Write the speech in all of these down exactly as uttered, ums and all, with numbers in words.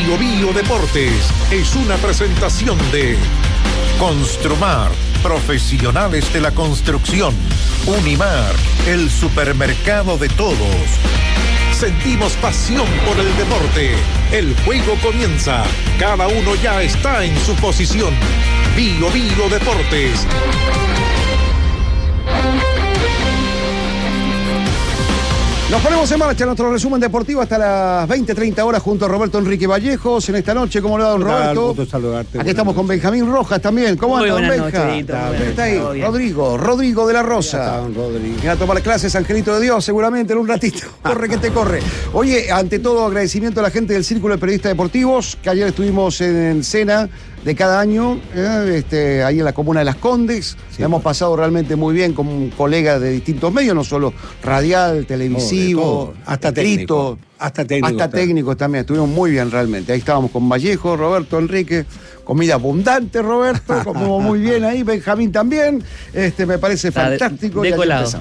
Bio Bio Deportes es una presentación de Construmar, profesionales de la construcción. Unimar, el supermercado de todos. Sentimos pasión por el deporte. El juego comienza. Cada uno ya está en su posición. Bio Bio Deportes. Nos ponemos en marcha nuestro resumen deportivo hasta las veinte, treinta horas junto a Roberto Enrique Vallejos en esta noche. ¿Cómo le va, don Roberto? Gusto saludarte. Aquí estamos con Benjamín Rojas también. ¿Cómo anda, don Benja? Está ahí, Rodrigo, Rodrigo de la Rosa. Viene a tomar clases, Angelito de Dios, seguramente en un ratito. Corre que te corre. Oye, ante todo, agradecimiento a la gente del Círculo de Periodistas Deportivos, que ayer estuvimos en cena de cada año, eh, este, ahí en la comuna de Las Condes. Sí, hemos pues. pasado realmente muy bien con colegas de distintos medios, no solo radial, televisivo, oh, hasta técnico. Hasta técnicos. Hasta técnicos también. Estuvimos muy bien realmente. Ahí estábamos con Vallejo, Roberto, Enrique. Comida abundante, Roberto. Comimos muy bien ahí. Benjamín también. Este, me parece Está fantástico. De, decolado.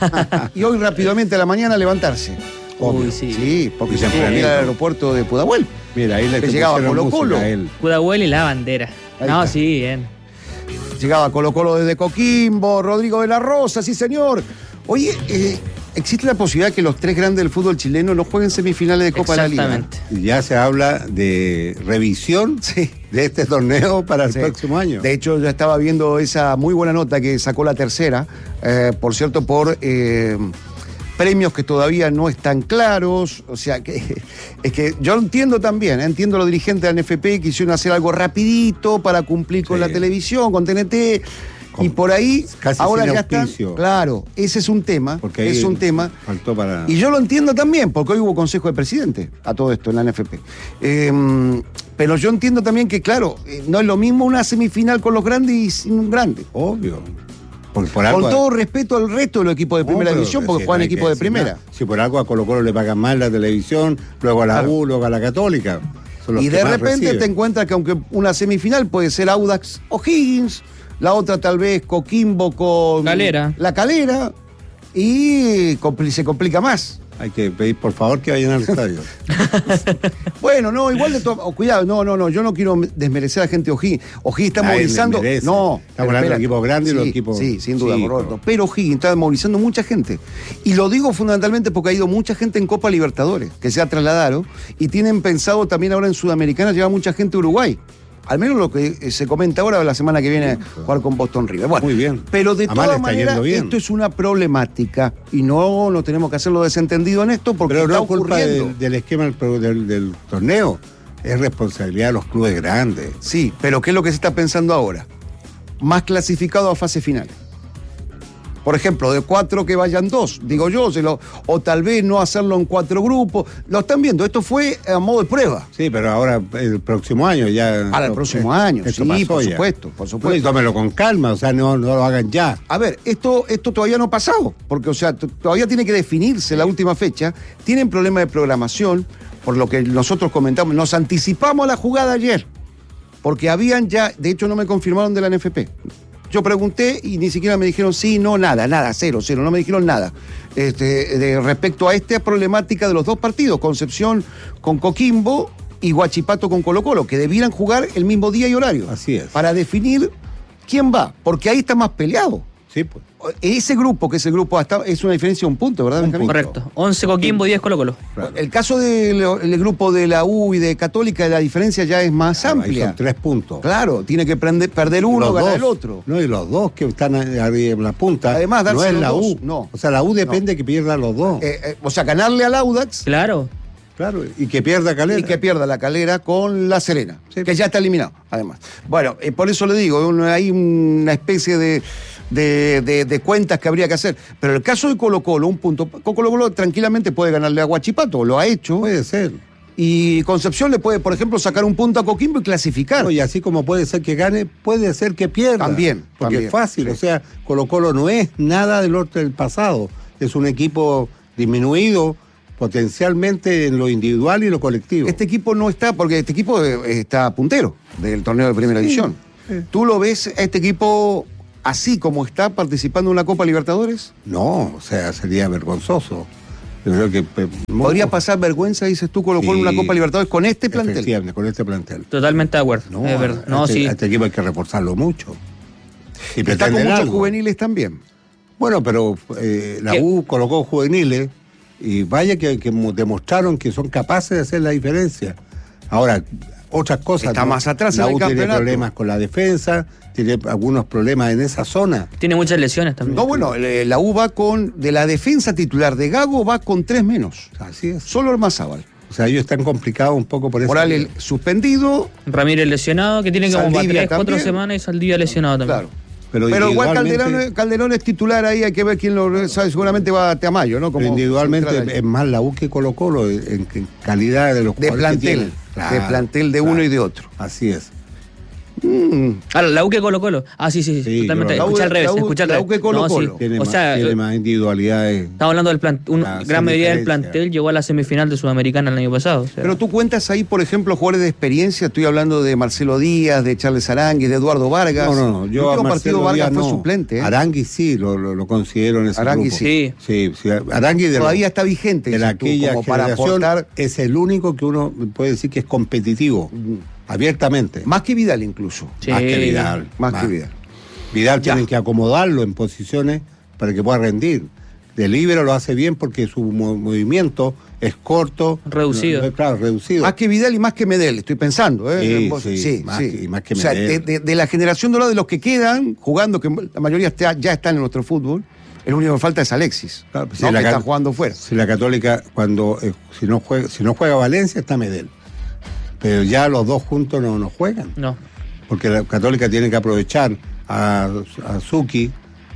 Y hoy rápidamente a la mañana levantarse. Uy, sí. Sí, porque se fue a ir al aeropuerto de Pudahuel. Mira, ahí le que llegaba Colo Colo. Pudahuel y la bandera. Ahí no, está. Sí, bien. Llegaba Colo Colo desde Coquimbo, Rodrigo de la Rosa, sí señor. Oye, eh, ¿existe la posibilidad que los tres grandes del fútbol chileno no jueguen semifinales de Copa de la Liga? Exactamente. Ya se habla de revisión sí. de este torneo para el sí. próximo año. De hecho, ya estaba viendo esa muy buena nota que sacó la tercera, eh, por cierto, por... Eh, premios que todavía no están claros, o sea, que es que yo entiendo también, ¿eh? entiendo los dirigentes de la N F P que quisieron hacer algo rapidito para cumplir con sí. la televisión, con T N T, con, y por ahí casi ahora sin ya auspicio. Están, claro, ese es un tema, porque es un tema, faltó para... y yo lo entiendo también, porque hoy hubo consejo de presidente a todo esto en la N F P. Eh, pero yo entiendo también que, claro, no es lo mismo una semifinal con los grandes y sin un grande. Obvio. Por, por Con algo, todo respeto al resto de los equipos de primera no, división, porque si juegan equipos de primera. Nada. Si por algo a Colo Colo le pagan más la televisión, luego a la claro. U, luego a la Católica. Y de repente reciben. Te encuentras que aunque una semifinal puede ser Audax o Higgins, la otra tal vez Coquimbo con Calera. La Calera, y compl- se complica más. Hay que pedir, por favor, que vayan al estadio. Bueno, no, igual de todo. Oh, cuidado, no, no, no, yo no quiero desmerecer a la gente de O'Higgins. O'Higgins está Nadie movilizando. No, estamos hablando de los equipos grandes y sí, los equipos. Sí, sin duda, sí, Roberto. Pero O'Higgins está movilizando mucha gente. Y lo digo fundamentalmente porque ha ido mucha gente en Copa Libertadores, que se ha trasladado, y tienen pensado también ahora en Sudamericana llevar mucha gente a Uruguay. Al menos lo que se comenta ahora, la semana que viene, jugar con Boston River. Bueno, muy bien. Pero de todas maneras, esto es una problemática y no, no tenemos que hacerlo desentendido en esto porque pero está no culpa ocurriendo. Del, del esquema del, del, del torneo, es responsabilidad de los clubes grandes. Sí, pero ¿qué es lo que se está pensando ahora? Más clasificados a fase final. Por ejemplo, de cuatro que vayan dos, digo yo, se lo, o tal vez no hacerlo en cuatro grupos. Lo están viendo, esto fue a modo de prueba. Sí, pero ahora el próximo año ya... Para el próximo eh, año, sí, por ya. supuesto, por supuesto. Pues tómelo con calma, o sea, no, no lo hagan ya. A ver, esto, esto todavía no ha pasado, porque, o sea, t- todavía tiene que definirse la última fecha. Tienen problemas de programación, por lo que nosotros comentamos, nos anticipamos a la jugada ayer, porque habían ya, de hecho no me confirmaron de la N F P. Yo pregunté y ni siquiera me dijeron sí, no, nada, nada, cero, cero, no me dijeron nada. Este, de, respecto a esta problemática de los dos partidos, Concepción con Coquimbo y Huachipato con Colo Colo, que debieran jugar el mismo día y horario. Así es. Para definir quién va, porque ahí está más peleado. Sí, pues. Ese grupo, que es el grupo hasta, es una diferencia de un punto, ¿verdad, Benjamín? Correcto. once Coquimbo, diez Colo Colo. Claro. El caso del el grupo de la U y de Católica, la diferencia ya es más claro, amplia. Ahí son tres puntos. Claro, tiene que prender, perder uno, ganar el otro. No, y los dos que están arriba en la punta. Además, no es la dos, U. No. O sea, la U depende no. que pierda los dos. Eh, eh, o sea, ganarle al Audax. Claro. Claro, y que pierda Calera. Y que pierda la Calera con la Serena, sí. que ya está eliminado, además. Bueno, eh, por eso le digo, hay una especie de, de, de, de cuentas que habría que hacer. Pero el caso de Colo Colo, un punto, Colo Colo tranquilamente puede ganarle a Huachipato, lo ha hecho. Puede ser. Y Concepción le puede, por ejemplo, sacar un punto a Coquimbo y clasificar. No, y así como puede ser que gane, puede ser que pierda. También. Porque también, es fácil, sí. O sea, Colo Colo no es nada del otro del pasado. Es un equipo disminuido potencialmente en lo individual y lo colectivo. Este equipo no está, porque este equipo está puntero del torneo de primera sí, división. Sí. ¿Tú lo ves a este equipo así como está participando en una Copa Libertadores? No, o sea, sería vergonzoso. Yo creo que eh, Podría pasar vergüenza, dices tú, Colo Colo en Sí. una Copa Libertadores con este plantel. efectivamente, con este plantel. Totalmente de acuerdo. No, es verdad. a, No, este, sí. a este equipo hay que reforzarlo mucho. Y Está con pretender muchos algo. juveniles también. Bueno, pero eh, la ¿Qué? U colocó juveniles y vaya que, que mo- demostraron que son capaces de hacer la diferencia. Ahora, otras cosas. Está más atrás la en el U tiene campeonato. problemas con la defensa, tiene algunos problemas en esa zona. Tiene muchas lesiones también. No, bueno, eh, la U va con, de la defensa titular de Gago, va con tres menos. Así es. Solo Ormazábal. O sea, ellos están complicados un poco por eso. Morales suspendido. Ramírez lesionado, que tiene como para Saldivia tres, cuatro también. semanas y Saldivia lesionado también. Claro. Pero, Pero igual individualmente- Calderón, Calderón es titular ahí, hay que ver quién lo sabe, seguramente va a Tamayo, ¿no? pero Como individualmente central ahí. es más la U que Colo Colo en, en calidad de los de jugadores que plantel, tienen. Claro, de plantel de claro. uno y de otro. Así es. Mm. Ahora, la U que Colo Colo. Ah, sí, sí, sí. Sí, totalmente. claro. Escucha al La U- revés, la U- escucha al la revés. U que Colo No, sí. Colo. Tiene, O más, sea, tiene eh, más individualidades. estamos hablando del plantel. Ah, Gran sin mayoría del diferencia. plantel llegó a la semifinal de Sudamericana el año pasado. o sea. Pero tú cuentas ahí, por ejemplo, jugadores de experiencia, estoy hablando de Marcelo Díaz, de Charles Arangui, de Eduardo Vargas. No, no, no. Yo el a último Marcelo partido Vargas Díaz fue no. suplente. ¿eh? Arangui sí, lo, lo, lo considero en ese Arangui grupo. sí. Sí, sí. Arangui de, Todavía lo- está vigente, de la dices tú, aquella como para generación aportar es el único que uno puede decir que es competitivo, abiertamente. más que Vidal incluso. Sí. Más que Vidal. Más que Vidal. Vidal Ya. tienen que acomodarlo en posiciones para que pueda rendir. De líbero lo hace bien porque su mo- movimiento es corto. Reducido. no- claro, reducido. Más que Vidal y más que Medel, estoy pensando. ¿eh? Sí, Vos- sí, más que- y más que O sea, Medel. de, de- de la generación dorada de los que quedan jugando, que la mayoría está- ya están en nuestro fútbol, el único que falta es Alexis, Claro, pues, ¿no? si la que Cat- está jugando fuera. Si la Católica, cuando eh, si no juega, si no juega Valencia, está Medel. Pero ya los dos juntos no, no juegan. No. Porque la Católica tiene que aprovechar a, a Zucchi,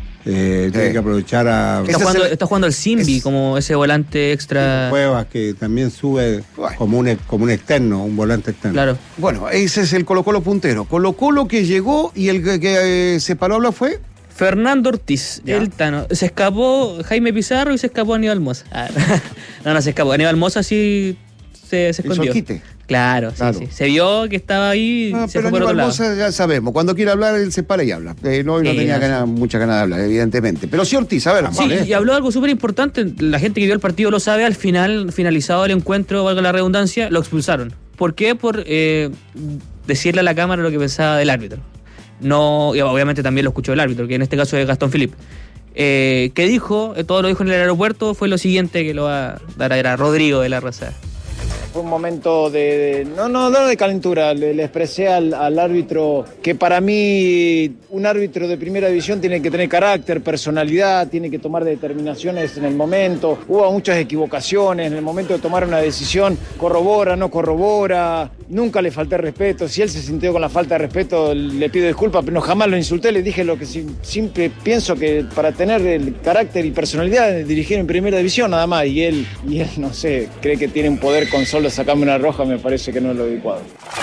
eh, tiene Sí. que aprovechar a Está Esa jugando, se- está jugando el Simbi es- como ese volante extra. Cuevas, que también sube Bueno. como un, como un externo, un volante externo. Claro. Bueno, ese es el Colo Colo puntero. Colo Colo que llegó y el que, que, eh, se paró habla fue Fernando Ortiz, Ya. el Tano. Se escapó Jaime Pizarro y se escapó Aníbal Moza. Ah, no, no se escapó. Aníbal Moza sí se, se hizo escondió. el quite. Claro, sí, Claro. sí. Se vio que estaba ahí y Ah, se pero fue por otro Aníbal lado. Moza ya sabemos, cuando quiere hablar él se para y habla. Eh, no, y no Sí, tenía no, ganas- mucha ganas de hablar, evidentemente. Pero sí Ortiz, a ver, Sí, vale. y habló algo súper importante. La gente que vio el partido lo sabe. Al final, finalizado el encuentro, valga la redundancia, lo expulsaron. ¿Por qué? Por eh, decirle a la cámara lo que pensaba del árbitro. No, y obviamente también lo escuchó el árbitro, que en este caso es Gastón Philippe. Eh, ¿Qué dijo? Eh, todo lo dijo en el aeropuerto. Fue lo siguiente que lo va a dar a Rodrigo de la Raza. Fue un momento de, de- no, no, no de calentura, le, le expresé al, al árbitro que para mí un árbitro de primera división tiene que tener carácter, personalidad, tiene que tomar determinaciones en el momento. Hubo muchas equivocaciones en el momento de tomar una decisión, corrobora, no corrobora, nunca le falté respeto. Si él se sintió con la falta de respeto, le pido disculpas, pero no, jamás lo insulté, le dije lo que si- siempre pienso que para tener el carácter y personalidad de dirigir en primera división nada más. Y él, y él no sé, cree que tiene un poder con solo sacarme una roja, me parece que no es lo adecuado.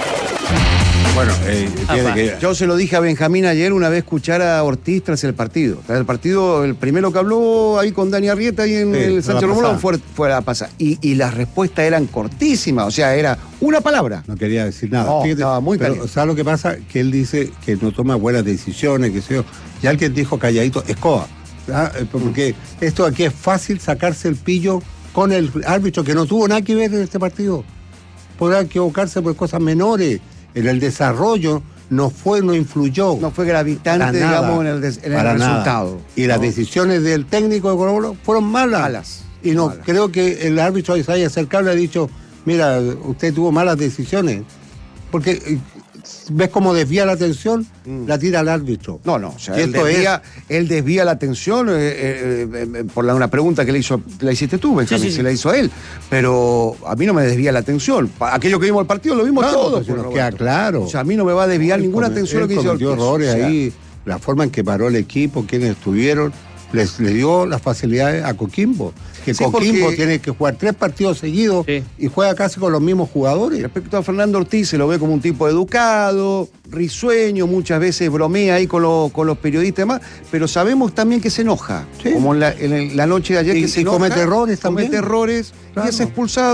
Bueno, eh, tiene Apa. que. Yo se lo dije a Benjamín ayer una vez escuchar a Ortiz tras el partido. Tras el partido, el primero que habló ahí con Dani Arrieta y en Sí, el fue Sánchez la Romulón pasada. fue, fue a pasar. Y, y las respuestas eran cortísimas, o sea, era una palabra. No quería decir nada. No, estaba muy pero, caliente. ¿sabes lo que pasa? Que él dice que no toma buenas decisiones, que sé yo. Y alguien dijo calladito, escoba. ¿Ah? Eh, Porque esto aquí es fácil sacarse el pillo con el árbitro que no tuvo nada que ver en este partido. Podrá equivocarse por cosas menores. En el desarrollo no fue, no influyó. No fue gravitante, Para nada. digamos, en el, des- en el Para nada. resultado. Y las ¿no? decisiones del técnico de Colo Colo fueron malas. Malas, Y no malas. creo que el árbitro se haya acercado y le ha dicho, mira, usted tuvo malas decisiones. Porque eh, ves cómo desvía la atención, la tira al árbitro. No, no, o sea, Y él esto desvía, él desvía la atención eh, eh, eh, por la, una pregunta que le hizo, la hiciste tú, Benjamín, Sí, sí, se sí. la hizo a él. Pero a mí no me desvía la atención. Pa- Aquello que vimos el partido lo vimos No, todos. pues, si pues, nos queda Roberto. claro. O sea, a mí no me va a desviar Él ninguna come- atención lo él que hizo cometió Ortiz. errores O sea, ahí, la forma en que paró el equipo, quienes estuvieron, les le dio las facilidades a Coquimbo. Que Sí, Coquimbo porque- tiene que jugar tres partidos seguidos Sí. y juega casi con los mismos jugadores. Respecto a Fernando Ortiz, se lo ve como un tipo educado, risueño, muchas veces bromea ahí con, los- con los periodistas y demás, pero sabemos también que se enoja, Sí. como en la, en el- la noche de ayer Y- que se y enoja, comete errores también. comete errores Claro. y es expulsado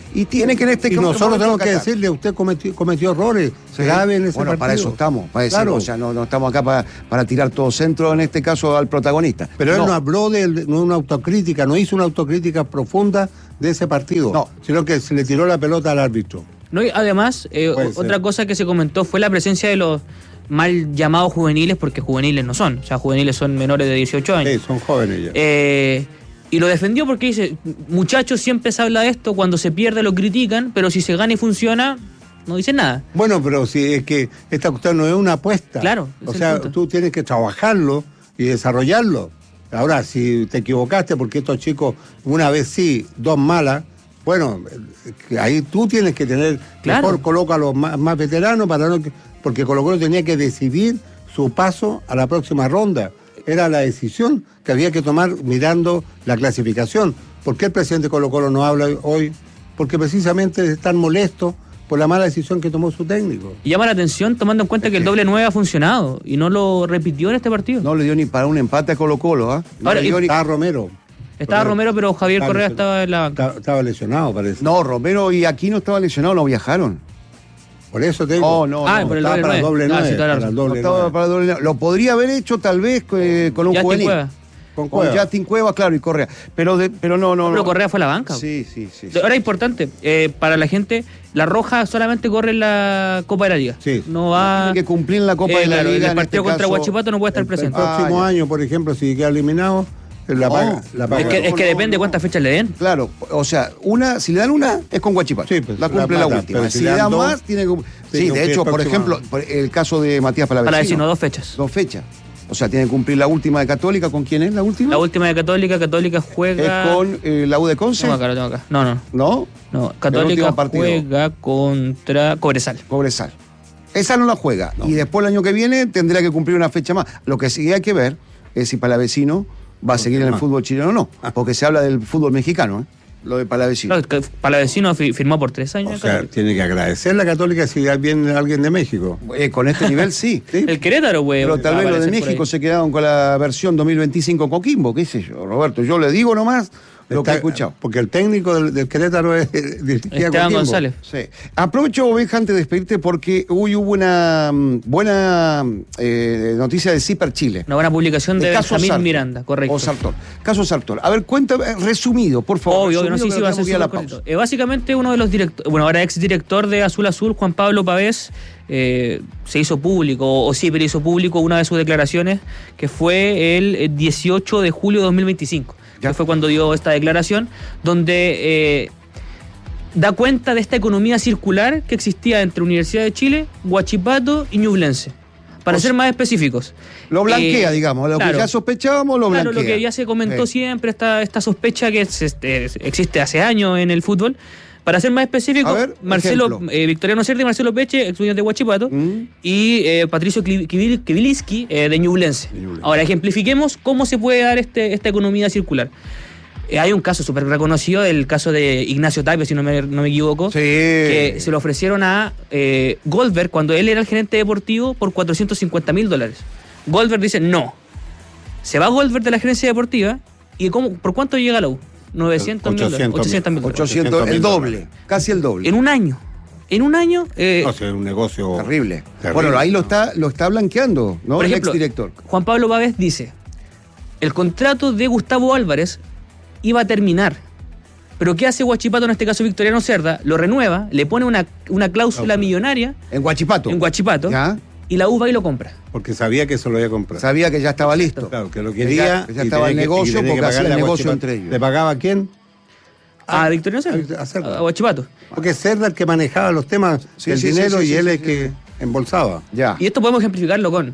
Y tiene que en este Y nosotros momento tenemos que acatar. decirle, usted cometió, cometió errores Sí. graves en ese Bueno, partido. para eso estamos, para decir, Claro. o sea, no, no estamos acá para, para tirar todo centro, en este caso, al protagonista. Pero él No. no habló de no una autocrítica, no hizo una autocrítica profunda de ese partido, No. sino que se le tiró la pelota al árbitro. No, y además, eh, Puede otra ser. cosa que se comentó fue la presencia de los mal llamados juveniles, porque juveniles no son, o sea, juveniles son menores de dieciocho años. Sí, son jóvenes ya. Eh, y lo defendió porque dice, muchachos, siempre se habla de esto, cuando se pierde lo critican, pero si se gana y funciona, no dicen nada. Bueno, pero si es que esta cuestión no es una apuesta. Claro, O es el sea, punto. tú tienes que trabajarlo y desarrollarlo. Ahora, si te equivocaste porque estos chicos, una vez sí, dos malas, bueno, eh, ahí tú tienes que tener, Claro. mejor coloca a los más, más veteranos, para no que- porque Colo-Colo tenía que decidir su paso a la próxima ronda. Era la decisión que había que tomar mirando la clasificación. ¿Por qué el presidente de Colo-Colo no habla hoy? Porque precisamente están molestos por la mala decisión que tomó su técnico. Y llama la atención tomando en cuenta que el doble nueve ha funcionado y no lo repitió en este partido. No le dio ni para un empate a Colo-Colo, ¿ah? No, Ahora, le dio ni- Estaba Romero. Estaba Romero, pero Javier Estaba Correa lesionado. estaba en la banca. Estaba, estaba lesionado, parece. no, Romero y Aquino estaban lesionados, no viajaron. Por eso tengo. No, no, Ah, no. por el estaba doble para el nueve. doble Ah, nueve. sí, toda la para el razón. No doble estaba nueve. para doble nueve. Lo podría haber hecho tal vez eh, con un Justin juvenil. Cueva. Con Con Cueva. Justin Cueva, claro, y Correa. Pero, de, pero no, no, Pero no. Correa fue a la banca. Sí, sí, sí. sí. Ahora importante, eh, para la gente, la Roja solamente corre en la Copa de la Liga. Sí. No va. Tiene que cumplir en la Copa eh, de la claro, Liga. en en el partido este contra caso. Guachipato no puede estar El presente. próximo Ah, ya. año, por ejemplo, si queda eliminado, la No. paga. La paga. Es que, es que No, depende no. cuántas fechas le den. Claro, o sea, una, si le dan una, es con Guachipato. Sí, pues, la cumple la la, mata, última. pero Si, si le le dan dan dos, más, tiene que. tiene Sí, que de cumplir hecho, el por próximo ejemplo, año. por el caso de Matías Palavecino. Para decirnos dos fechas. Dos fechas. O sea, tiene que cumplir la última de Católica. ¿Con quién es la última? La última de Católica, Católica Es juega. con eh, la U de Conce. Tengo acá, lo tengo acá. No, no, ¿No? no. El Católica último partido. juega contra Cobresal. Cobresal. Esa no la juega. Y después el año que viene tendrá que cumplir una fecha más. Lo que sí hay que ver es si Palavecino va a seguir en el más? fútbol chileno o no. Porque se habla del fútbol mexicano, ¿eh? Lo de Palavecino. Claro, que Palavecino fi- firmó por tres años. O en sea, Católica. tiene que agradecer la Católica si viene alguien de México. Eh, con este nivel sí. Sí. El Querétaro, güey. Pero tal va a vez los de aparecer por México ahí. se quedaron con la versión dos mil veinticinco Coquimbo, qué sé yo, Roberto. Yo le digo nomás lo que he Está- escuchado. Porque el técnico del, del Querétaro es dirigía Esteban Coquimbo. González. Sí. Aprovecho, Oveja, antes de despedirte, porque hoy hubo una mm, buena eh, noticia de Ciper Chile. Una buena publicación de El caso Benjamín Sartor. Miranda, correcto. O Sartor. Caso Sartor. A ver, cuéntame, eh, resumido, por favor. Obvio, obvio, no sé resumido, si que va a ser tenemos que ir a la súper pausa. cortito. Eh, básicamente uno de los directores, bueno, ahora ex director de Azul Azul, Juan Pablo Pavés, eh, se hizo público, o sí, pero hizo público una de sus declaraciones, que fue el eh, dieciocho de julio de dos mil veinticinco, Ya. que fue cuando dio esta declaración, donde eh, da cuenta de esta economía circular que existía entre Universidad de Chile, Huachipato y Ñublense. Para O ser sea, más específicos. Lo blanquea, Eh, digamos. Lo claro. que ya sospechábamos, lo Claro, blanquea. lo que ya se comentó Sí. siempre, esta, esta sospecha que es, este, existe hace años en el fútbol. Para ser más específico, A ver, Marcelo, ejemplo. eh, Victoriano Cerda y Marcelo Peche, ex dueños de Huachipato, Mm. y eh, Patricio Kivil- Kivil- Kivilinski eh, de Ñublense. Ñublense. Ahora, ejemplifiquemos cómo se puede dar este, esta economía circular. Eh, hay un caso súper reconocido, el caso de Ignacio Tapia, si no me, no me equivoco, Sí. que se lo ofrecieron a eh, Goldberg cuando él era el gerente deportivo por cuatrocientos cincuenta mil dólares. Goldberg dice no. Se va Goldberg de la gerencia deportiva y ¿cómo, ¿por cuánto llega a la U? novecientos mil dólares. ochocientos mil. ochocientos mil dólares. ochocientos, el doble. Casi el doble. En un año. En un año. eh, No, o sea, es un negocio Terrible. terrible, Bueno, ahí lo ¿no? está, lo está blanqueando, ¿no? por el ejemplo, exdirector. Juan Pablo Pavés dice: el contrato de Gustavo Álvarez iba a terminar. Pero ¿qué hace Huachipato, en este caso Victoriano Cerda? Lo renueva, le pone una, una cláusula millonaria En Guachipato. en Huachipato Ya. y la U va y lo compra. Porque sabía que eso lo iba a comprar. Sabía que ya estaba listo. Claro, que lo Que quería. ya- que ya y estaba tenía el que- negocio y tenía porque que hacía el pagarle a negocio Huachipato. entre ellos. ¿Le pagaba a quién? A Ah, Victoriano Cerda. a Cerda. A Huachipato. Porque Cerda el que manejaba los temas Sí, del sí, sí, dinero sí, y sí, él sí, es sí. que embolsaba. Ya. Y esto podemos ejemplificarlo con.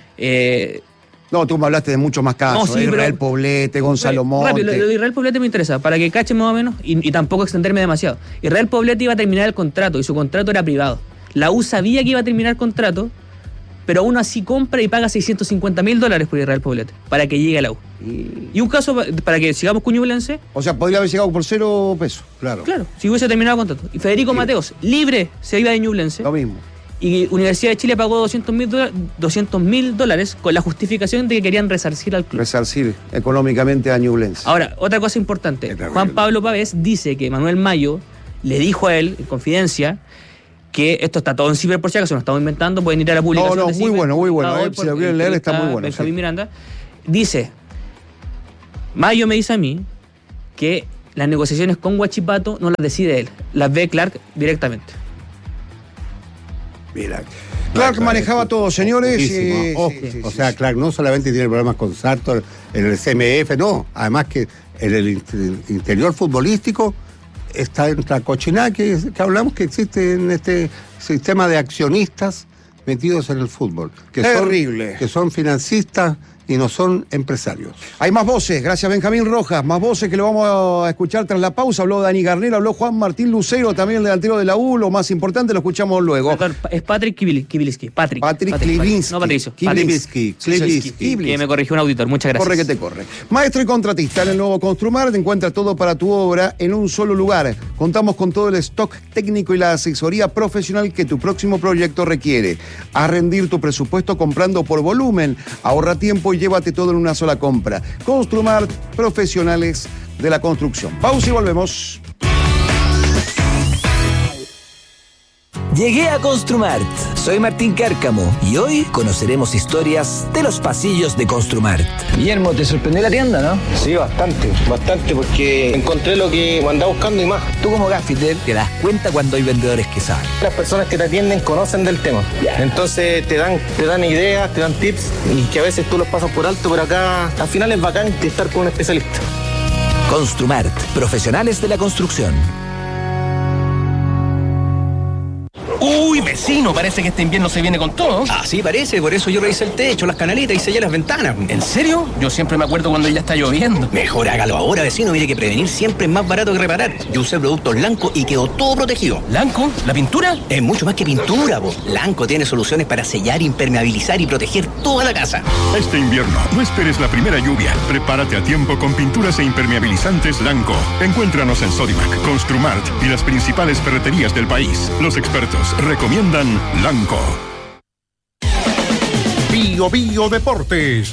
eh, No, tú me hablaste de muchos más casos. No, sí, Israel pero- Poblete, Gonzalo Monte. Rápido, lo, lo de Israel Poblete me interesa, para que cachen más o menos y, y tampoco extenderme demasiado. Israel Poblete iba a terminar el contrato y su contrato era privado. La U sabía que iba a terminar el contrato, pero aún así compra y paga seiscientos cincuenta mil dólares por Israel Poblete para que llegue a la U. Y un caso, pa- para que sigamos con Ñublense, O sea, podría haber llegado por cero pesos. Claro. claro, si hubiese terminado el contrato. Y Federico Mateos, libre, se iba de Ñublense. Lo mismo. Y Universidad de Chile pagó doscientos mil dólares con la justificación de que querían resarcir al club. Resarcir económicamente a Ñublense. Ahora, otra cosa importante. Qué terrible. Juan Pablo Pavés dice que Manuel Mayo le dijo a él, en confidencia, que esto está todo en Ciber, por si acaso, no estamos inventando, pueden ir a la publicación. No, no, de muy Ciber, bueno, muy bueno. hoy Eh, por si lo quieren el leer, está periodista muy bueno. Benjamín Sí. Miranda. Dice, Mayo me dice a mí que las negociaciones con Huachipato no las decide él, las ve Clark directamente. Mira. Clark manejaba todo, señores. Muchísimo. eh, Ojo, sí, sí, o sí, sea, sí. Clark no solamente tiene problemas con Sartor en el C M F, no, además que en el inter- interior futbolístico está en la cochinada que, que hablamos que existe en este sistema de accionistas metidos en el fútbol. Que Terrible. Son, que son financistas y no son empresarios. Hay más voces, gracias Benjamín Rojas, más voces que lo vamos a escuchar tras la pausa. Habló Dani Garnero, habló Juan Martín Lucero, también el delantero de la U, lo más importante lo escuchamos luego. Perdón, es Patrick Kibil- Kibiliski. Patrick. Patrick Patrick, Klivinski. No, Patricio. Klivinski, Klivinski. Klivinski. Que me corrigió un auditor. Muchas gracias. Corre que te corre. Maestro y contratista en el nuevo Construmar, te encuentras todo para tu obra en un solo lugar. Contamos con todo el stock técnico y la asesoría profesional que tu próximo proyecto requiere. A rendir tu presupuesto comprando por volumen. Ahorra tiempo y llévate todo en una sola compra. Construmar, profesionales de la construcción. Pausa y volvemos. Llegué a Construmart. Soy Martín Cárcamo y hoy conoceremos historias de los pasillos de Construmart. Guillermo, ¿te sorprendió la tienda, no? Sí, bastante, bastante, porque encontré lo que andaba buscando y más. Tú como gaffiter te das cuenta cuando hay vendedores que saben. Las personas que te atienden conocen del tema. Entonces te dan, te dan ideas, te dan tips y que a veces tú los pasas por alto, pero acá al final es bacán estar con un especialista. Construmart, profesionales de la construcción. Uy, vecino, parece que este invierno se viene con todo. Así parece, por eso yo revisé el techo, las canaletas y sellé las ventanas. ¿En serio? Yo siempre me acuerdo cuando ya está lloviendo. Mejor hágalo ahora, vecino. Mire que prevenir siempre es más barato que reparar. Yo usé productos Lanco y quedó todo protegido. ¿Lanco? ¿La pintura? Es mucho más que pintura, po. Lanco tiene soluciones para sellar, impermeabilizar y proteger toda la casa. Este invierno, no esperes la primera lluvia. Prepárate a tiempo con pinturas e impermeabilizantes Lanco. Encuéntranos en Sodimac, Construmart y las principales ferreterías del país. Los expertos recomiendan Lanco. Bio Bio Deportes.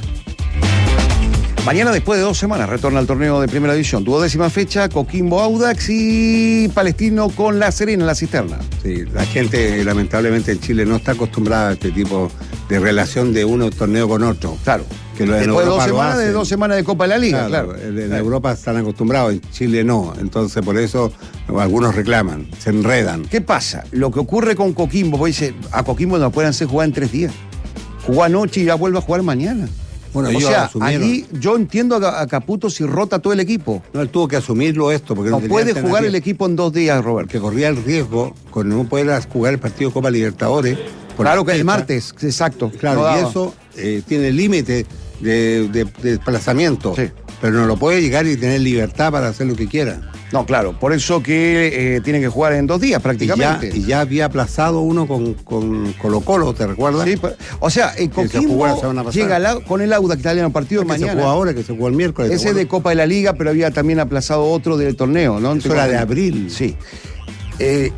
Mañana, después de dos semanas, retorna al torneo de Primera División. Duodécima fecha, Coquimbo Audax y Palestino con La Serena en la cisterna. Sí, la gente lamentablemente en Chile no está acostumbrada a este tipo de relación de uno torneo con otro. Claro. Que lo, Después de dos semanas, hacen. de dos semanas de Copa de la Liga, claro. claro. En, en claro. Europa están acostumbrados, en Chile no. Entonces por eso algunos reclaman, se enredan. ¿Qué pasa? Lo que ocurre con Coquimbo, pues dice, a Coquimbo no pueden hacer jugar en tres días. Jugó anoche y ya vuelve a jugar mañana. Bueno, o ellos sea, asumieron. allí yo entiendo a, a Caputo si rota todo el equipo. No, él tuvo que asumirlo esto. Porque No no tenía puede jugar alternativa. el equipo en dos días, Roberto. Que corría el riesgo, con no poder jugar el partido de Copa Libertadores. por Claro la que el fecha. martes, exacto. Claro, no y daba. eso eh, tiene límite de, de- de desplazamiento. Sí. Pero no lo puede llegar y tener libertad para hacer lo que quiera. No, claro, por eso que eh, tienen que jugar en dos días Y ya, prácticamente. y ya había aplazado uno con, con Colo Colo, ¿te recuerdas? Sí, pues, o sea, el Que se jugó la semana Coquimbo pasada. llega al au- con el Audax italiano partido de que se mañana. jugó ahora, que se jugó el miércoles. Ese de Copa de la Liga, pero había también aplazado otro del torneo, ¿no? Eso era de abril. Sí. Eh,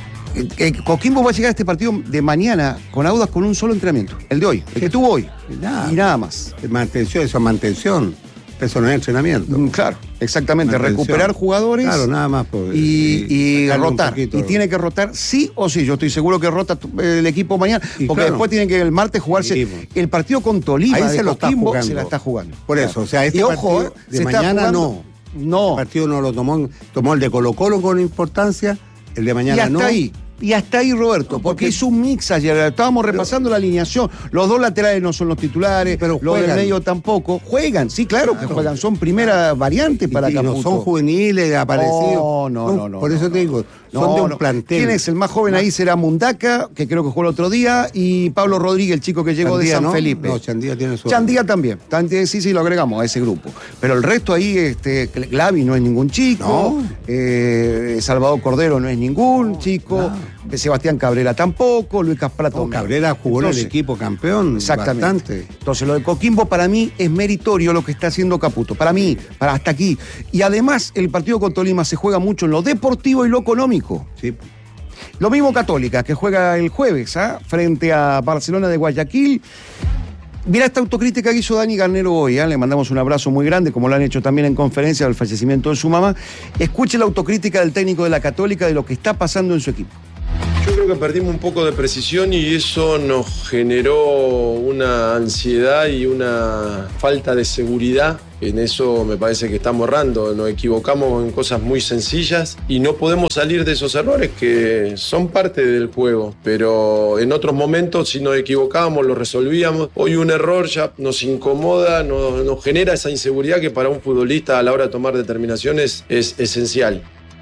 eh, Coquimbo va a llegar a este partido de mañana con Audax con un solo entrenamiento, el de hoy, el que tuvo hoy. Y nada. Y nada más. Mantención, eso es mantención. Eso no es entrenamiento. Mm, Claro, exactamente. Mantención. Recuperar jugadores. Claro, nada más. pues, Y, y sacarle un rotar. poquito. Y tiene que rotar sí o sí. Yo estoy seguro que rota tu- el equipo mañana. Y Porque claro. después tienen que el martes jugarse. Sí, pues. El partido con Tolima Ahí de se lo está Coquimbo jugando. se la está jugando. Por eso, o sea, este y ojo, partido eh, de se está mañana jugando- no. No. El partido no lo tomó, tomó el de Colo Colo con importancia, el de Y mañana hasta no. ahí. Y hasta ahí, Roberto, No, porque porque- hizo un mix ayer. Estábamos repasando la alineación. Los dos laterales no son los titulares, Pero los del juegan. medio tampoco. Juegan, sí, claro, que Claro. juegan. Son primera variante para y, y no Caputo. son juveniles, aparecidos. No, no, no, no, Por eso no, te digo, no, son de un no. plantel. ¿Quién es el más joven ahí? Será Mundaca, que creo que jugó el otro día, y Pablo Rodríguez, el chico que llegó de Chandía, San ¿no? Felipe. No, Chandía tiene su. Chandía también. También, sí, sí, lo agregamos a ese grupo. Pero el resto ahí, este, Glavi no es ningún chico, No. eh, Salvador Cordero no es ningún chico, Sebastián Cabrera tampoco, Luis Casprato. No, Cabrera jugó en Entonces, el equipo campeón. Exactamente. Bastante. Entonces, lo de Coquimbo para mí es meritorio lo que está haciendo Caputo. Para mí, para hasta aquí. Y además, el partido con Tolima se juega mucho en lo deportivo y lo económico. Sí. Lo mismo Católica, que juega el jueves, ¿ah? Frente a Barcelona de Guayaquil. Mira esta autocrítica que hizo Dani Garnero hoy, ¿eh? Le mandamos un abrazo muy grande, como lo han hecho también en conferencia del fallecimiento de su mamá. Escuche la autocrítica del técnico de la Católica de lo que está pasando en su equipo. Yo creo que perdimos un poco de precisión y eso nos generó una ansiedad y una falta de seguridad. En eso me parece que estamos errando, nos equivocamos en cosas muy sencillas y no podemos salir de esos errores que son parte del juego. Pero en otros momentos si nos equivocábamos lo resolvíamos. Hoy un error ya nos incomoda, nos, nos genera esa inseguridad que para un futbolista a la hora de tomar determinaciones es esencial.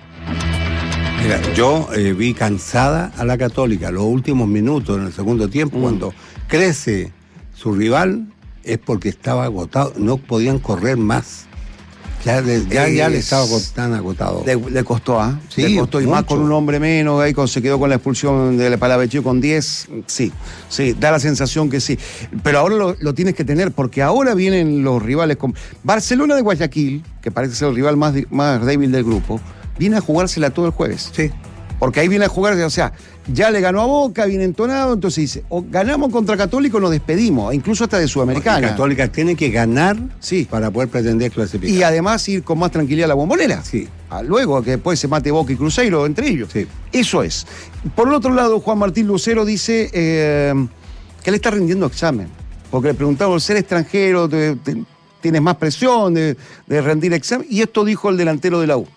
Mira, yo eh, vi cansada a la Católica los últimos minutos en el segundo tiempo, mm. cuando crece su rival, es porque estaba agotado, no podían correr más. Ya, le, ya, ya le estaba tan agotado. Le, le costó, ¿ah? ¿eh? Sí, le costó, y mucho. más con un hombre menos, ahí con, se quedó con la expulsión de Palavecchio con diez. Sí, sí, da la sensación que sí. Pero ahora lo, lo tienes que tener, porque ahora vienen los rivales. Con Barcelona de Guayaquil, que parece ser el rival más, más débil del grupo, viene a jugársela todo el jueves. Sí. Porque ahí viene a jugar, o sea, ya le ganó a Boca, viene entonado, entonces dice, o ganamos contra Católico o nos despedimos, incluso hasta de Sudamericana. Porque Católica tiene que ganar sí. para poder pretender clasificar. Y además ir con más tranquilidad a la Bombonera. Sí. Luego que después se mate Boca y Cruzeiro entre ellos. Sí. Eso es. Por el otro lado, Juan Martín Lucero dice eh, que le está rindiendo examen. Porque le preguntaron, ser extranjero, te, te, tienes más presión de, de rendir examen. Y esto dijo el delantero de la U.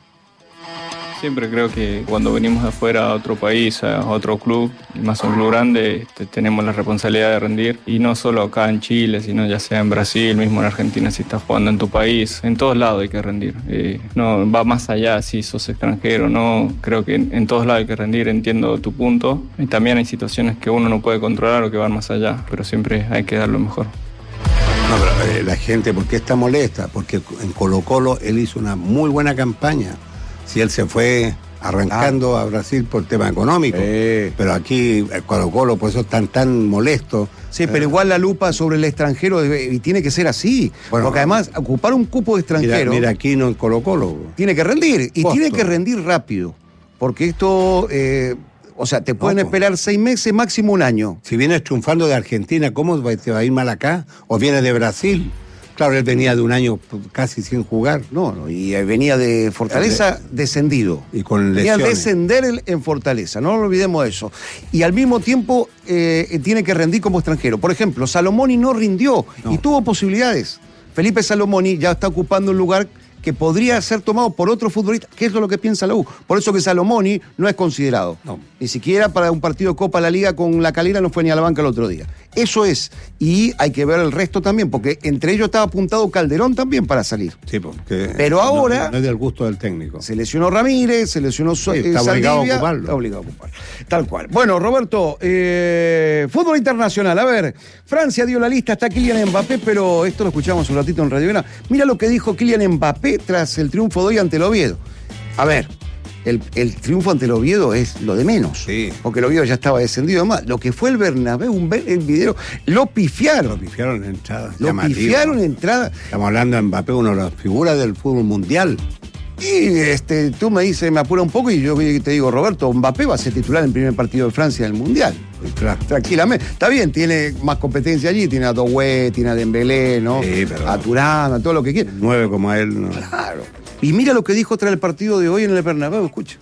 Siempre creo que cuando venimos de afuera a otro país, a otro club, más un club grande, este, tenemos la responsabilidad de rendir. Y no solo acá en Chile, sino ya sea en Brasil, mismo en Argentina, si estás jugando en tu país. En todos lados hay que rendir. Eh, no va más allá si sos extranjero, no. Creo que en, en todos lados hay que rendir, entiendo tu punto. Y también hay situaciones que uno no puede controlar o que van más allá, pero siempre hay que dar lo mejor. No, pero eh, la gente, ¿por qué está molesta? Porque en Colo-Colo él hizo una muy buena campaña. Si él se fue arrancando ah. a Brasil por tema económico, eh. pero aquí Colo-Colo, por eso están tan molestos. Sí, pero eh. igual la lupa sobre el extranjero y tiene que ser así, bueno, porque además ocupar un cupo de extranjero... Mira, mira aquí no en Colo-Colo. Tiene que rendir, y Posto. tiene que rendir rápido, porque esto... Eh, o sea, te pueden no, esperar seis meses, máximo un año. Si vienes triunfando de Argentina, ¿cómo te va a ir mal acá? ¿O vienes de Brasil? Claro, él venía de un año casi sin jugar. No, no, y venía de Fortaleza descendido. Y con lesiones. Venía a descender en Fortaleza, no lo olvidemos de eso. Y al mismo tiempo eh, tiene que rendir como extranjero. Por ejemplo, Salomoni no rindió no. y tuvo posibilidades. Felipe Salomoni ya está ocupando un lugar que podría ser tomado por otro futbolista, que es lo que piensa la U. Por eso que Salomoni no es considerado. No. Ni siquiera para un partido de Copa de la Liga con la Calera no fue ni a la banca el otro día. Eso es. Y hay que ver el resto también, porque entre ellos estaba apuntado Calderón también para salir. Sí, porque pero ahora... No, no es del gusto del técnico. Se lesionó Ramírez, se lesionó sí, está Saldivia, obligado a ocuparlo. Está obligado a ocupar. Tal cual. Bueno, Roberto, eh, fútbol internacional. A ver, Francia dio la lista, está Kylian Mbappé, pero esto lo escuchamos un ratito en Radio Vena. Mira lo que dijo Kylian Mbappé tras el triunfo de hoy ante el Oviedo. A ver, el, el triunfo ante el Oviedo es lo de menos. Sí. Porque el Oviedo ya estaba descendido más. Lo que fue el Bernabéu, un el video, lo pifiaron. Lo pifiaron en entrada. Lo llamativo. pifiaron en entrada. Estamos hablando de Mbappé, una de las figuras del fútbol mundial. Y este, tú me dices, me apura un poco y yo te digo, Roberto, Mbappé va a ser titular en el primer partido de Francia del Mundial. Claro. Tranquilamente. Está bien, tiene más competencia allí, tiene a Doué, tiene a Dembélé, ¿no? Sí, pero... a Turán, a todo lo que quiera. Nueve como a él, ¿no? Claro. Y mira lo que dijo tras el partido de hoy en el Bernabéu, escucha.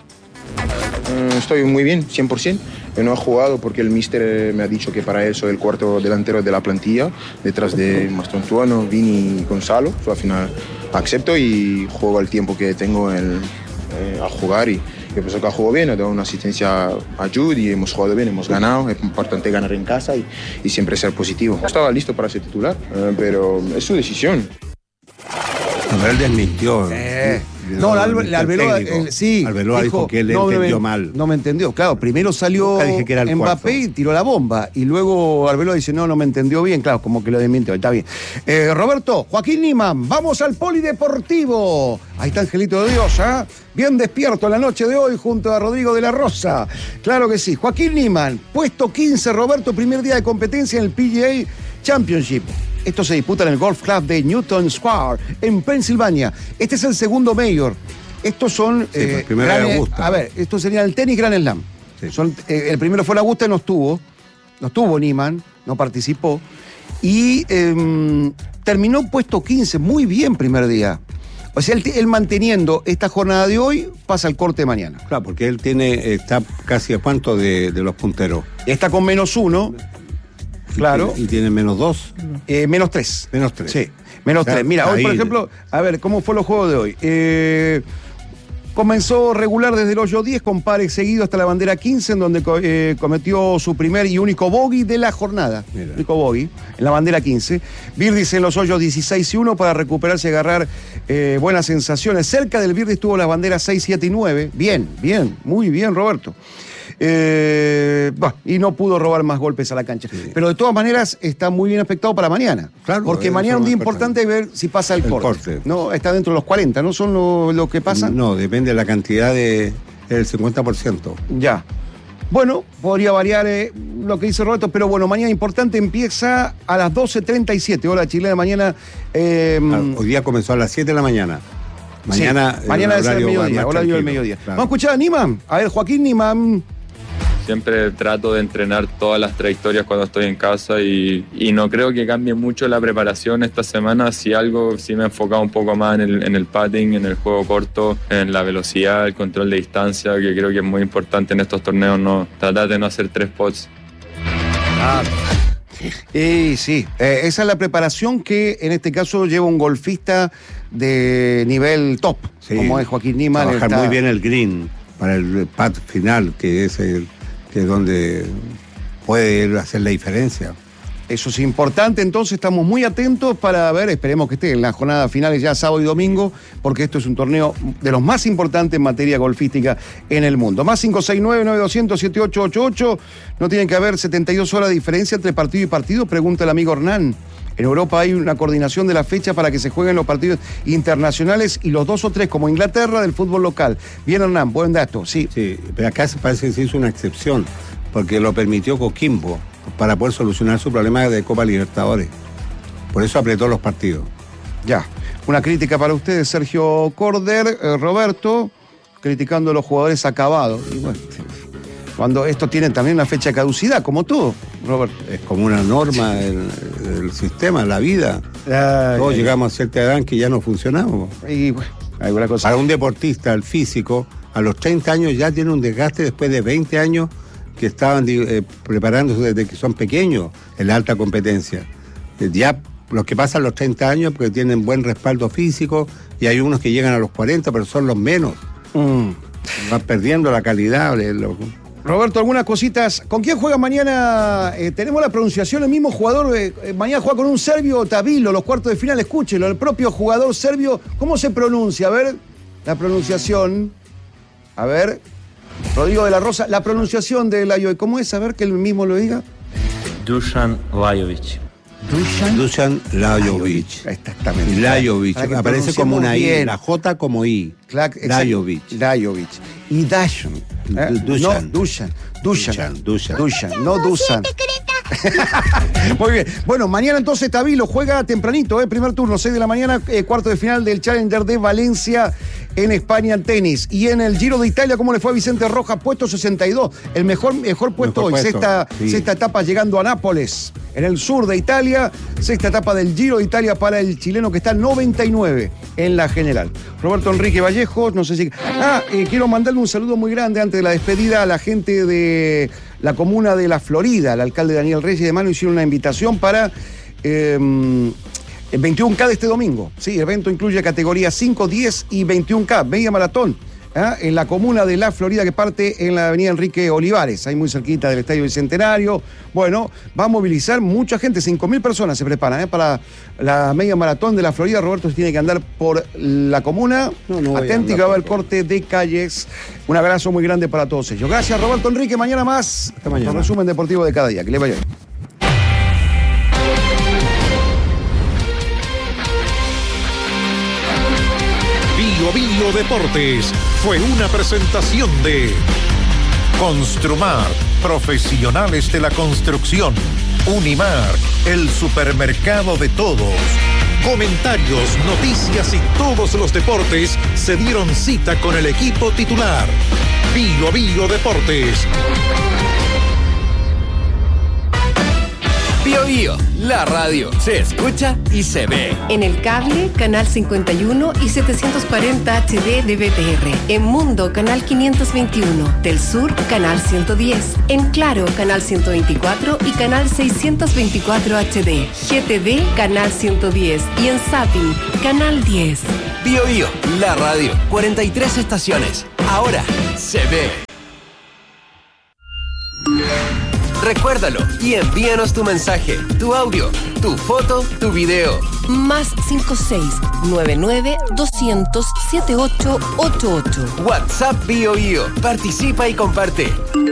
Estoy muy bien, cien por ciento. No he jugado porque el míster me ha dicho que para eso el cuarto delantero de la plantilla, detrás de Mastrotuano, Vini y Gonzalo. So, al final acepto y juego el tiempo que tengo el, eh, a jugar. Y yo pienso que ha jugado bien, he dado una asistencia a Jude y hemos jugado bien, hemos ganado. Es importante ganar en casa y, y siempre ser positivo. No estaba listo para ser titular, eh, pero es su decisión. Pero él desmintió. Eh. No, el Arbeloa, el, sí. Arbeloa dijo, dijo que él no entendió me, mal. No me entendió. Claro, primero salió dije que era el Mbappé cuarto. y tiró la bomba. Y luego Arbeloa dice, no, no me entendió bien. Claro, como que lo desmintió. Está bien. Eh, Roberto, Joaquín Niemann, vamos al Polideportivo. Ahí está Angelito de Dios, ¿ah? ¿eh? Bien despierto en la noche de hoy junto a Rodrigo de la Rosa. Claro que sí. Joaquín Niemann, puesto quince, Roberto, primer día de competencia en el P G A Championship. Esto se disputa en el Golf Club de Newton Square, en Pensilvania. Este es el segundo Mayor. Estos son... Sí, eh, el primero gran, de Augusta. A ver, esto sería el tenis Grand Slam. Sí. Son, eh, el primero fue la Augusta y no estuvo. No estuvo Niemann, no participó. y eh, terminó puesto quince, muy bien primer día. O sea, él, él manteniendo esta jornada de hoy, pasa al corte de mañana. Claro, porque él tiene, está casi a cuánto de, de los punteros. Está con menos uno, y claro. Tiene, y tiene menos dos. Eh, menos tres. Menos tres. Sí, menos o sea, tres. Mira, hoy, por ejemplo, a ver, ¿cómo fue los juegos de hoy? Eh... Comenzó regular desde el hoyo diez con pares seguidos hasta la bandera quince, en donde eh, cometió su primer y único bogey de la jornada. Mira. Único bogey en la bandera quince. Birdis en los hoyos dieciséis y uno para recuperarse y agarrar eh, buenas sensaciones. Cerca del Birdis tuvo las banderas seis, siete y nueve. Bien, bien, muy bien, Roberto. Eh, bah, y no pudo robar más golpes a la cancha. Sí. Pero de todas maneras está muy bien expectado para mañana. Claro, porque mañana es un día importante es ver si pasa el, el corte. corte. No, está dentro de los cuarenta, ¿no son lo, lo que pasa? No, depende de la cantidad de, del cincuenta por ciento. Ya. Bueno, podría variar eh, lo que dice Roberto, pero bueno, mañana importante empieza a las doce treinta y siete, hora chilena, mañana. Eh, claro, hoy día comenzó a las siete de la mañana. Mañana, sí, mañana es el mediodía, horario del mediodía. Claro. Vamos a escuchar a Niman. A ver, Joaquín Niman. Siempre trato de entrenar todas las trayectorias cuando estoy en casa y, y no creo que cambie mucho la preparación esta semana. Si algo, sí me he enfocado un poco más en el, en el putting, en el juego corto, en la velocidad, el control de distancia, que creo que es muy importante en estos torneos, no tratar de no hacer tres pots. Ah. Eh, sí, eh, esa es la preparación que en este caso lleva un golfista de nivel top, sí, como es Joaquín Niman. Trabajar está... muy bien el green para el putt final, que es el que es donde puede hacer la diferencia. Eso es importante, entonces estamos muy atentos para ver, esperemos que esté en las jornadas finales ya sábado y domingo, porque esto es un torneo de los más importantes en materia golfística en el mundo. Más cinco seis nueve, nueve dos cero cero, siete ocho ocho ocho, no tiene que haber setenta y dos horas de diferencia entre partido y partido, pregunta el amigo Hernán. En Europa hay una coordinación de la fecha para que se jueguen los partidos internacionales y los dos o tres, como Inglaterra, del fútbol local. Bien, Hernán, buen dato, sí. Sí, pero acá parece que se hizo una excepción, porque lo permitió Coquimbo para poder solucionar su problema de Copa Libertadores. Por eso apretó los partidos. Ya. Una crítica para ustedes, Sergio Corder, eh, Roberto, criticando a los jugadores acabados. Y bueno, cuando esto tiene también una fecha de caducidad, como todo, Roberto. Es como una norma del, del sistema, la vida. Ay, Todos ay, llegamos a cierta edad que ya no funcionamos. Y bueno, alguna cosa. Para un deportista, el físico, a los treinta años ya tiene un desgaste después de veinte años que estaban eh, preparándose desde que son pequeños en la alta competencia. Eh, ya los que pasan los treinta años porque tienen buen respaldo físico, y hay unos que llegan a los cuarenta, pero son los menos. Mm. Van perdiendo la calidad. Eh, lo... Roberto, algunas cositas. ¿Con quién juega mañana? Eh, tenemos la pronunciación, el mismo jugador. Eh, eh, mañana juega con un serbio, Tavilo, los cuartos de final. Escúchelo, el propio jugador serbio. ¿Cómo se pronuncia? A ver, la pronunciación. A ver, Rodrigo de la Rosa, la pronunciación de Lajovic. ¿Cómo es? A ver, que él mismo lo diga. Dusan Lajovic. Dusan, Dusan Lajovic. Exactamente. Lajovic. Aparece como una bien. I, la J como I. Lajovic. Lajovic. Y Dashan. ¿Eh? Dusan. No, Dusan. Dusan. Dusan. Dusan. No Dusan. Muy bien. Bueno, mañana entonces Tavilo juega tempranito, eh, primer turno, seis de la mañana, eh, cuarto de final del Challenger de Valencia en España en tenis. Y en el Giro de Italia, ¿cómo le fue a Vicente Rojas? Puesto sesenta y dos. El mejor, mejor puesto mejor hoy. Puesto. Sexta, sí. sexta etapa llegando a Nápoles, en el sur de Italia. Sexta etapa del Giro de Italia para el chileno que está noventa y nueve en la general. Roberto Enrique Vallejos, no sé si... Ah, eh, quiero mandarle un saludo muy grande antes de la despedida a la gente de la comuna de La Florida. El alcalde Daniel Reyes y demás nos hicieron una invitación para eh, el veintiuno K de este domingo. Sí, el evento incluye categorías cinco, diez y veintiuno K, media maratón, ¿eh? En la comuna de La Florida, que parte en la avenida Enrique Olivares, ahí muy cerquita del Estadio Bicentenario. Bueno, va a movilizar mucha gente, cinco mil personas se preparan ¿eh? para la media maratón de La Florida. Roberto se tiene que andar por la comuna, no, no atento, que va a haber corte de calles. Un abrazo muy grande para todos ellos. Gracias, Roberto Enrique. Mañana más. Hasta mañana. Un resumen deportivo de cada día. Que le vaya bien. Bio Bio Deportes fue una presentación de Construmar, profesionales de la construcción. Unimark, el supermercado de todos. Comentarios, noticias y todos los deportes se dieron cita con el equipo titular. Bio Bio Deportes. Bio Bio, la radio. Se escucha y se ve. En el cable, canal cincuenta y uno y setecientos cuarenta H D de B T R. En Mundo, canal quinientos veintiuno. Del Sur, canal ciento diez. En Claro, canal ciento veinticuatro y canal seiscientos veinticuatro H D. G T V, canal ciento diez. Y en Zapping, canal diez. Bio Bio, la radio. cuarenta y tres estaciones. Ahora se ve. Recuérdalo y envíanos tu mensaje, tu audio, tu foto, tu video. Más cinco seis nueve nueve doscientos setenta y ocho ochenta y ocho. WhatsApp Bio Bio. Participa y comparte.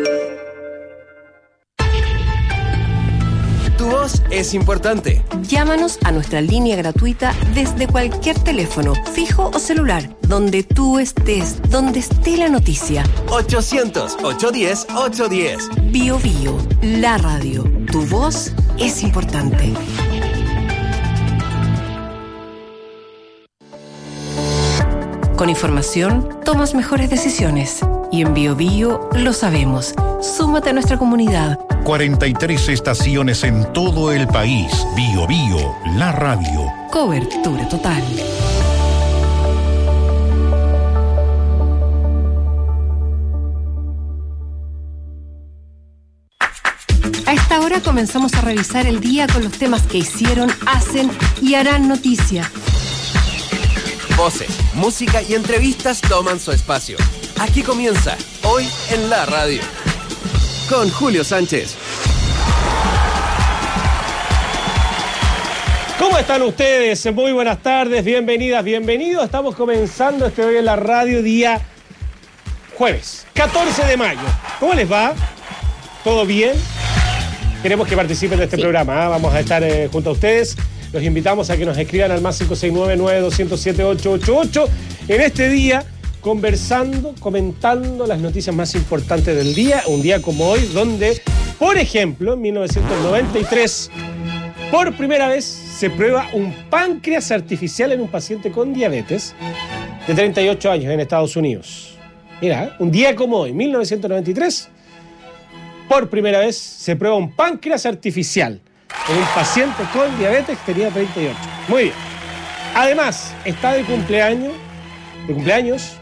Tu voz es importante. Llámanos a nuestra línea gratuita desde cualquier teléfono, fijo o celular, donde tú estés, donde esté la noticia. ochocientos, ochocientos diez, ochocientos diez. Bio Bio, la radio. Tu voz es importante. Con información, tomas mejores decisiones. Y en Bio Bio lo sabemos. Súmate a nuestra comunidad. cuarenta y tres estaciones en todo el país. Bio Bio, la radio. Cobertura total. A esta hora comenzamos a revisar el día con los temas que hicieron, hacen y harán noticia. Voces, música y entrevistas toman su espacio. Aquí comienza, hoy en la radio. Con Julio Sánchez. ¿Cómo están ustedes? Muy buenas tardes, bienvenidas, bienvenidos. Estamos comenzando este hoy en la radio, día jueves, catorce de mayo. ¿Cómo les va? ¿Todo bien? Queremos que participen de este sí. programa, ¿eh? Vamos a estar eh, junto a ustedes. Los invitamos a que nos escriban al más cinco seis nueve nueve dos cero siete ocho ocho ocho en este día, conversando, comentando las noticias más importantes del día. Un día como hoy, donde, por ejemplo, en mil novecientos noventa y tres, por primera vez se prueba un páncreas artificial en un paciente con diabetes de treinta y ocho años en Estados Unidos. Mira, un día como hoy, mil novecientos noventa y tres, por primera vez se prueba un páncreas artificial en un paciente con diabetes que tenía treinta y ocho. Muy bien. Además, está de cumpleaños, de cumpleaños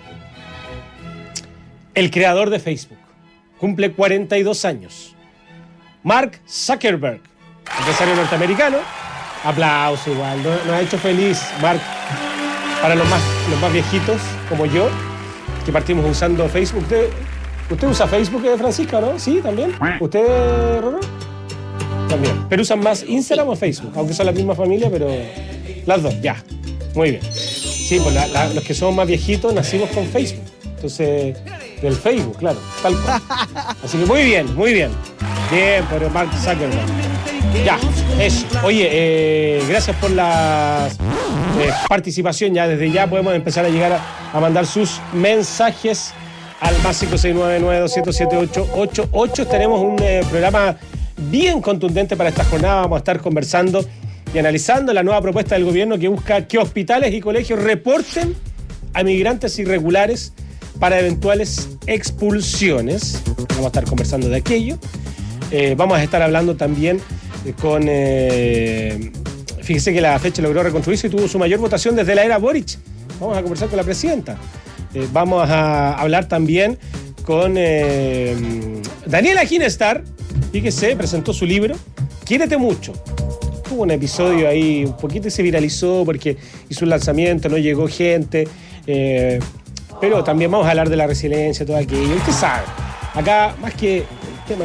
el creador de Facebook. Cumple cuarenta y dos años. Mark Zuckerberg, empresario norteamericano. Aplauso igual. Nos, nos ha hecho feliz, Mark. Para los más, los más viejitos, como yo, que partimos usando Facebook. ¿Usted, usted usa Facebook, Francisca, no? Sí, también. ¿Usted, Rorro? También. Pero usan más Instagram o Facebook, aunque son la misma familia, pero las dos, ya. Muy bien. Sí, pues la, la, los que somos más viejitos nacimos con Facebook. Entonces, del Facebook, claro, tal cual. Así que muy bien, muy bien. Bien, por Mark Zuckerberg. Ya, eso. Oye, eh, gracias por la eh, participación. Ya desde ya podemos empezar a llegar a, a mandar sus mensajes al más cinco seis nueve nueve dos cero siete ocho ocho ocho. Tenemos un eh, programa bien contundente para esta jornada. Vamos a estar conversando y analizando la nueva propuesta del gobierno que busca que hospitales y colegios reporten a migrantes irregulares para eventuales expulsiones. Vamos a estar conversando de aquello. Eh, vamos a estar hablando también con... Eh, fíjese que la fecha logró reconstruirse y tuvo su mayor votación desde la era Boric. Vamos a conversar con la presidenta. Eh, vamos a hablar también con eh, Daniela Ginestar. Fíjese, presentó su libro, Quiérete Mucho. Hubo un episodio ahí, un poquito y se viralizó porque hizo un lanzamiento, no llegó gente. Eh, pero también vamos a hablar de la resiliencia, todo aquello. Usted sabe, acá más que el tema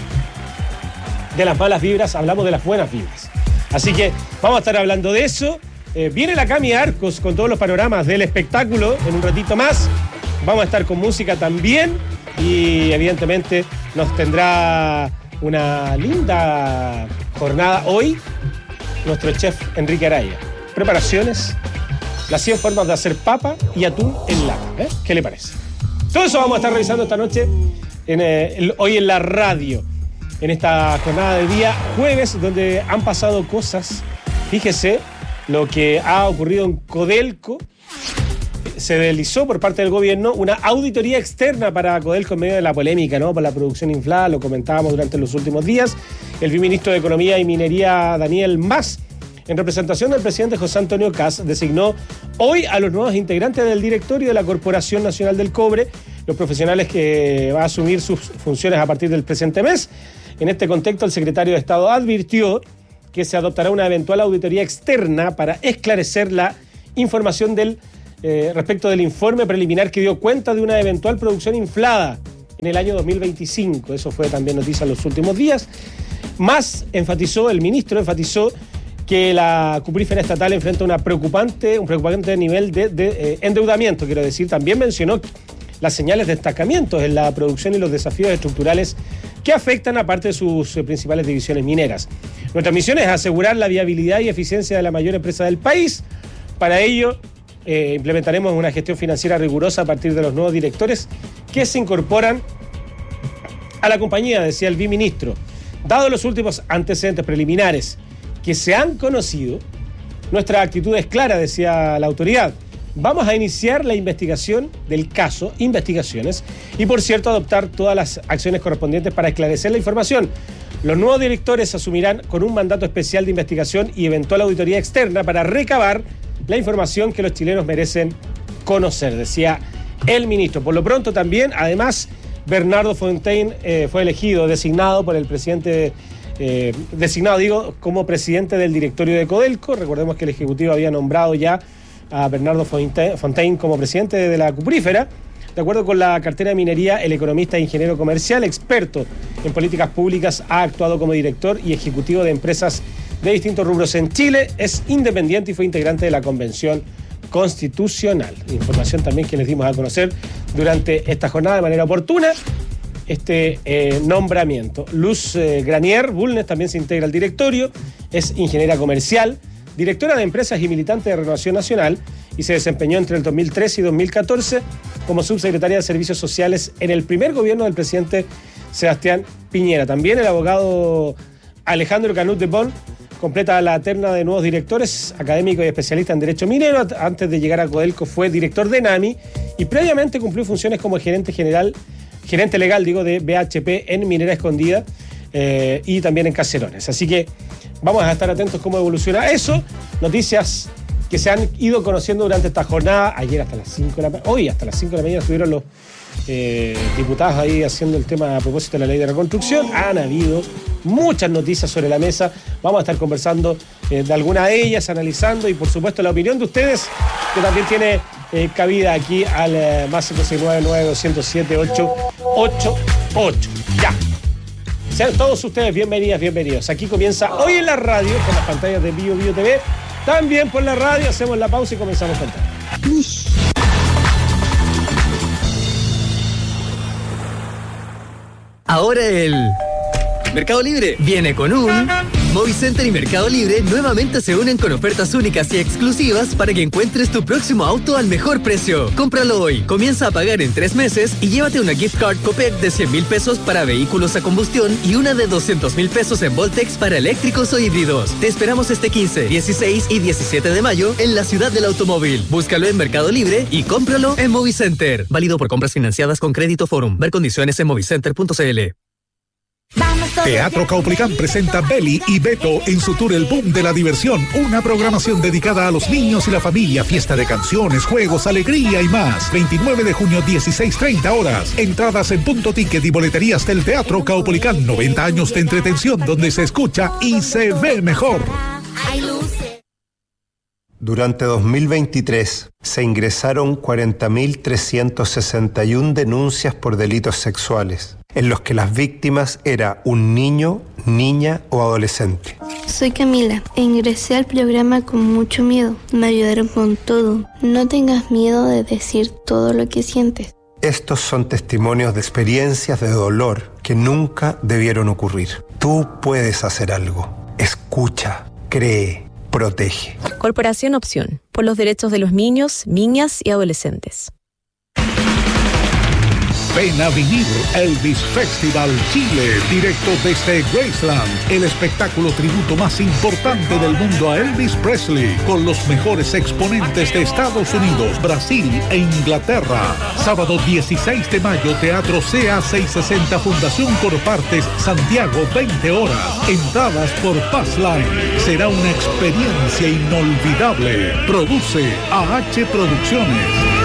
de las malas vibras, hablamos de las buenas vibras. Así que vamos a estar hablando de eso. Eh, viene la Cami Arcos con todos los panoramas del espectáculo en un ratito más. Vamos a estar con música también y evidentemente nos tendrá una linda jornada hoy nuestro chef Enrique Araya. Preparaciones, las cien formas de hacer papa y atún en lata. ¿eh? ¿Qué le parece? Todo eso vamos a estar revisando esta noche, en, eh, el, hoy en la radio, en esta jornada de día jueves, donde han pasado cosas. Fíjese lo que ha ocurrido en Codelco, se realizó por parte del gobierno una auditoría externa para Codelco en medio de la polémica, ¿no? Por la producción inflada, lo comentábamos durante los últimos días. El viceministro de Economía y Minería, Daniel Mas, en representación del presidente José Antonio Kast, designó hoy a los nuevos integrantes del directorio de la Corporación Nacional del Cobre, los profesionales que va a asumir sus funciones a partir del presente mes. En este contexto, el secretario de Estado advirtió que se adoptará una eventual auditoría externa para esclarecer la información del Eh, respecto del informe preliminar que dio cuenta de una eventual producción inflada en el año dos mil veinticinco. Eso fue también noticia en los últimos días. Más enfatizó, el ministro enfatizó que la cuprífera estatal enfrenta una preocupante, un preocupante nivel de, de eh, endeudamiento, quiero decir. También mencionó las señales de estancamientos en la producción y los desafíos estructurales que afectan a parte de sus eh, principales divisiones mineras. Nuestra misión es asegurar la viabilidad y eficiencia de la mayor empresa del país. Para ello, Eh, implementaremos una gestión financiera rigurosa a partir de los nuevos directores que se incorporan a la compañía, decía el viceministro. Dado los últimos antecedentes preliminares que se han conocido, nuestra actitud es clara, decía la autoridad. Vamos a iniciar la investigación del caso, investigaciones, y por cierto adoptar todas las acciones correspondientes para esclarecer la información. Los nuevos directores asumirán con un mandato especial de investigación y eventual auditoría externa para recabar la información que los chilenos merecen conocer, decía el ministro. Por lo pronto también, además, Bernardo Fontaine eh, fue elegido, designado por el presidente, eh, designado, digo, como presidente del directorio de Codelco. Recordemos que el Ejecutivo había nombrado ya a Bernardo Fontaine, Fontaine como presidente de la cuprífera. De acuerdo con la cartera de minería, el economista e ingeniero comercial, experto en políticas públicas, ha actuado como director y ejecutivo de empresas de distintos rubros en Chile, es independiente y fue integrante de la Convención Constitucional. Información también que les dimos a conocer durante esta jornada de manera oportuna, este eh, nombramiento. Luz eh, Granier Bulnes también se integra al directorio, es ingeniera comercial, directora de empresas y militante de Renovación Nacional, y se desempeñó entre el dos mil trece y dos mil catorce como subsecretaria de Servicios Sociales en el primer gobierno del presidente Sebastián Piñera. También el abogado Alejandro Canut de Bon completa la terna de nuevos directores, académico y especialista en Derecho Minero. Antes de llegar a Codelco fue director de NAMI y previamente cumplió funciones como gerente general, gerente legal, digo, de B H P en Minera Escondida eh, y también en Caserones. Así que vamos a estar atentos cómo evoluciona eso. Noticias que se han ido conociendo durante esta jornada. Ayer hasta las cinco de la mañana, hoy hasta las cinco de la mañana estuvieron los eh, diputados ahí haciendo el tema a propósito de la ley de reconstrucción. Han habido muchas noticias sobre la mesa. Vamos a estar conversando eh, de alguna de ellas, analizando y por supuesto la opinión de ustedes, que también tiene eh, cabida aquí al eh, más cinco seis nueve nueve dos cero siete ocho ocho ocho. Ya. Sean todos ustedes bienvenidas, bienvenidos. Aquí comienza Hoy en la Radio, con las pantallas de Bio Bio T V. También por la radio. Hacemos la pausa y comenzamos con todo. Ahora el Mercado Libre viene con un Movicenter y Mercado Libre nuevamente se unen con ofertas únicas y exclusivas para que encuentres tu próximo auto al mejor precio. Cómpralo hoy, comienza a pagar en tres meses y llévate una gift card Copec de cien mil pesos para vehículos a combustión y una de doscientos mil pesos en Voltex para eléctricos o híbridos. Te esperamos este quince, dieciséis y diecisiete de mayo en la ciudad del automóvil. Búscalo en Mercado Libre y cómpralo en Movicenter. Válido por compras financiadas con Crédito Forum. Ver condiciones en movicenter punto c l. Teatro Caupolicán presenta Beli y Beto en su tour El Boom de la Diversión, una programación dedicada a los niños y la familia, fiesta de canciones, juegos, alegría y más. veintinueve de junio, dieciséis treinta horas. Entradas en Punto Ticket y boleterías del Teatro Caupolicán. noventa años de entretención donde se escucha y se ve mejor. Durante dos mil veintitrés se ingresaron cuarenta mil trescientas sesenta y una denuncias por delitos sexuales, en los que las víctimas era un niño, niña o adolescente. Soy Camila e ingresé al programa con mucho miedo. Me ayudaron con todo. No tengas miedo de decir todo lo que sientes. Estos son testimonios de experiencias de dolor que nunca debieron ocurrir. Tú puedes hacer algo. Escucha, cree, protege. Corporación Opción, por los derechos de los niños, niñas y adolescentes. Ven a vivir Elvis Festival Chile, directo desde Graceland, el espectáculo tributo más importante del mundo a Elvis Presley, con los mejores exponentes de Estados Unidos, Brasil e Inglaterra. Sábado dieciséis de mayo, Teatro C A seiscientos sesenta, Fundación Corpartes, Santiago, veinte horas. Entradas por Passline. Será una experiencia inolvidable. Produce A H Producciones.